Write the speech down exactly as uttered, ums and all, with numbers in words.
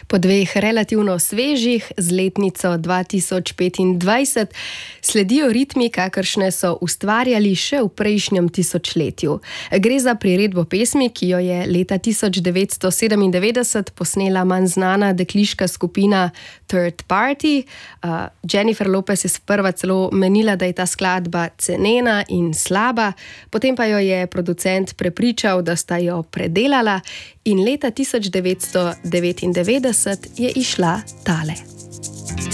Po dveh relativno svežih z letnico dva tisoč petindvajset sledijo ritmi, kakršne so ustvarjali še v prejšnjem tisočletju. Gre za priredbo pesmi, ki jo je leta tisoč devetsto sedemindevetdeset posnela manj znana dekliška skupina Third Party. Uh, Jennifer Lopez je sprva celo menila, da je ta skladba cenena in slaba, potem pa jo je producent prepričal, da sta jo predelala in leta tisoč devetsto devetindevetdeset je išla tale.